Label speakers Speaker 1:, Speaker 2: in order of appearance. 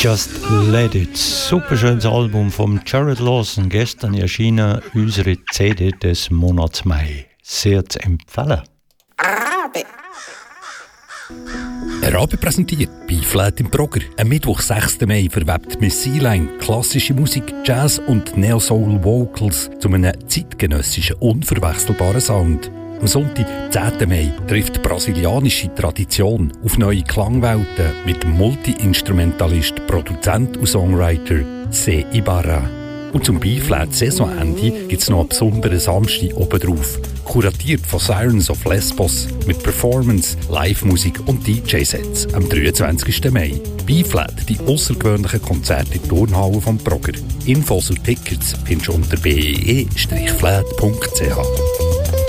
Speaker 1: Just Let It, super schönes Album von Jared Lawson, gestern erschienen, unsere CD des Monats Mai. Sehr zu empfehlen.
Speaker 2: Rabe präsentiert B-Flat im Progr. Am Mittwoch, 6. Mai, verwebt Miss Sealine klassische Musik, Jazz und Neo-Soul Vocals zu einem zeitgenössischen, unverwechselbaren Sound. Am Sonntag, 10. Mai, trifft brasilianische Tradition auf neue Klangwelten mit Multi-Instrumentalist, Produzent und Songwriter C. Ibarra. Und zum B-Flat-Saisonende gibt es noch einen besonderen Samstag obendrauf, kuratiert von Sirens of Lesbos mit Performance, Live-Musik und DJ-Sets am 23. Mai. B-Flat, die außergewöhnlichen Konzerte in der Turnhalle vom Progr. Infos und Tickets findest du unter bee-flat.ch.